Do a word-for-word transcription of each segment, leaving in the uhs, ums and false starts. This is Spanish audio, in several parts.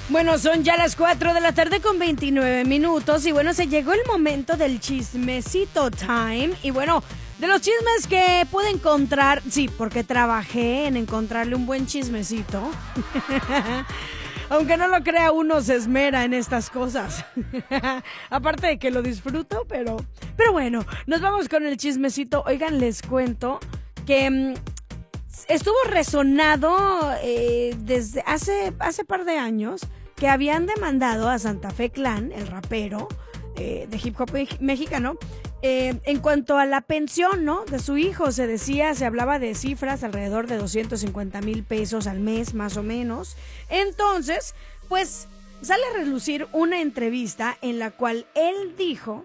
Bueno, son ya las cuatro de la tarde con veintinueve minutos y bueno, se llegó el momento del chismecito time y bueno, de los chismes que pude encontrar, sí, porque trabajé en encontrarle un buen chismecito. Aunque no lo crea, uno se esmera en estas cosas. Aparte de que lo disfruto, pero, pero bueno, nos vamos con el chismecito. Oigan, les cuento que mmm, estuvo resonado eh, desde hace, hace par de años que habían demandado a Santa Fe Clan, el rapero eh, de hip hop mexicano, eh, en cuanto a la pensión, ¿no?, de su hijo. Se decía, se hablaba de cifras alrededor de doscientos cincuenta mil pesos al mes, más o menos. Entonces, pues sale a relucir una entrevista en la cual él dijo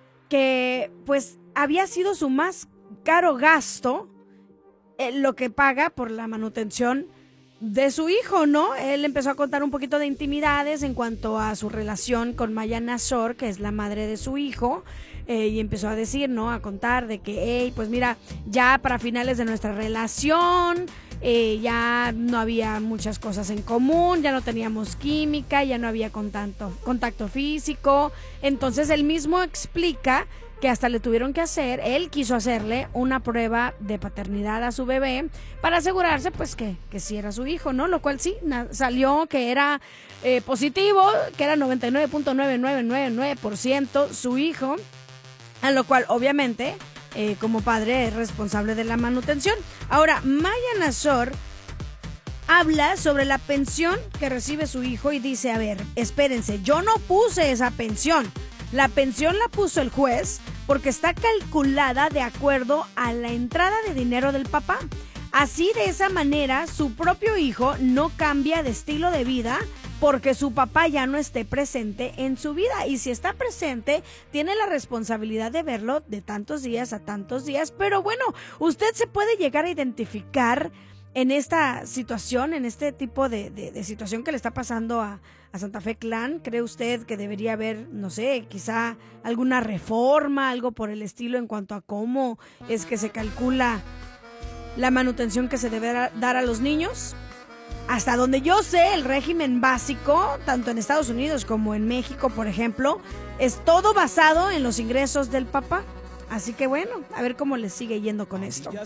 que pues había sido su más caro gasto eh, lo que paga por la manutención de su hijo, ¿no? Él empezó a contar un poquito de intimidades en cuanto a su relación con Maya Nazor, que es la madre de su hijo, eh, y empezó a decir, ¿no?, a contar de que, hey, pues mira, ya para finales de nuestra relación, eh, ya no había muchas cosas en común, ya no teníamos química, ya no había contacto, contacto físico. Entonces él mismo explica que hasta le tuvieron que hacer, él quiso hacerle una prueba de paternidad a su bebé para asegurarse pues que, que sí era su hijo, ¿no? Lo cual sí, na- salió que era eh, positivo, que era noventa y nueve punto nueve nueve nueve nueve por ciento su hijo, a lo cual obviamente eh, como padre es responsable de la manutención. Ahora, Maya Nazor habla sobre la pensión que recibe su hijo y dice, a ver, espérense, yo no puse esa pensión. La pensión la puso el juez porque está calculada de acuerdo a la entrada de dinero del papá. Así, de esa manera, su propio hijo no cambia de estilo de vida porque su papá ya no esté presente en su vida. Y si está presente, tiene la responsabilidad de verlo de tantos días a tantos días. Pero bueno, usted se puede llegar a identificar en esta situación, en este tipo de, de, de situación que le está pasando a, a Santa Fe Clan. ¿Cree usted que debería haber, no sé, quizá alguna reforma, algo por el estilo en cuanto a cómo es que se calcula la manutención que se debe dar a los niños? Hasta donde yo sé, el régimen básico, tanto en Estados Unidos como en México, por ejemplo, es todo basado en los ingresos del papá. Así que bueno, a ver cómo les sigue yendo con esto.